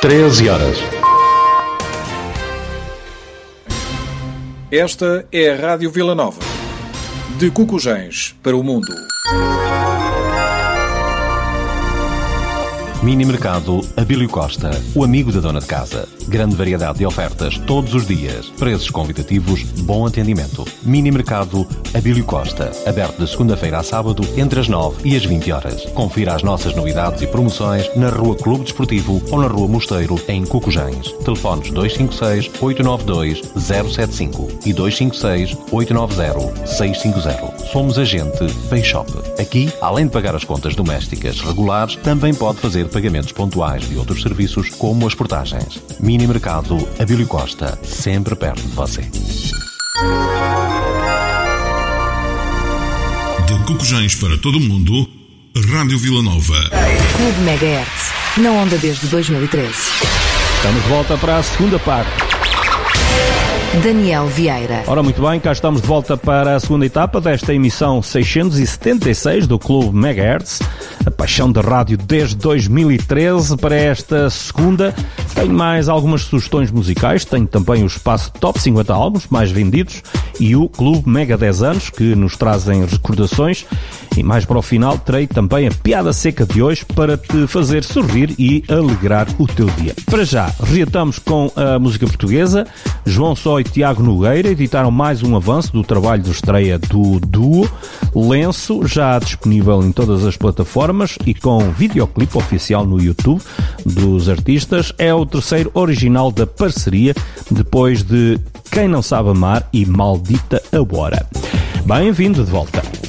13 horas. Esta é a Rádio Vila Nova. De Cocujães para o mundo. Mini Mercado Abílio Costa, o amigo da dona de casa. Grande variedade de ofertas todos os dias. Preços convidativos, bom atendimento. Mini Mercado Abílio Costa, aberto de segunda-feira a sábado, entre as 9 e as 20 horas. Confira as nossas novidades e promoções na Rua Clube Desportivo ou na Rua Mosteiro, em Cocujães. Telefones 256-892-075 e 256-890-650. Somos agente Payshop. Aqui, além de pagar as contas domésticas regulares, também pode fazer pagamentos pontuais de outros serviços, como as portagens. Mini Mercado Abílio Costa, sempre perto de você. De Cocujães para todo o mundo, Rádio Vila Nova. Clube Megahertz, na onda desde 2013. Estamos de volta para a segunda parte. Daniel Vieira. Ora, muito bem, cá estamos de volta para a segunda etapa desta emissão 676 do Clube Megahertz, a paixão da rádio desde 2013. Para esta segunda tenho mais algumas sugestões musicais, tenho também o espaço Top 50 álbuns mais vendidos e o Clube Mega 10 anos, que nos trazem recordações, e mais para o final terei também a piada seca de hoje para te fazer sorrir e alegrar o teu dia. Para já, reatamos com a música portuguesa. João Só e Tiago Nogueira editaram mais um avanço do trabalho de estreia do duo Lenço, já disponível em todas as plataformas e com videoclipe oficial no YouTube dos artistas. É o terceiro original da parceria, depois de Quem Não Sabe Amar e Maldita Agora. Bem-vindo de volta.